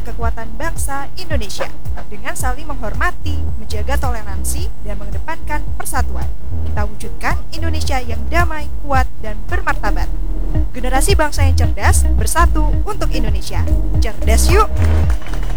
kekuatan bangsa Indonesia dengan saling menghormati, menjaga toleransi, dan mengedepankan persatuan. Kita wujudkan Indonesia yang damai, kuat, dan bermartabat. Generasi bangsa yang cerdas bersatu untuk Indonesia. Cerdas yuk!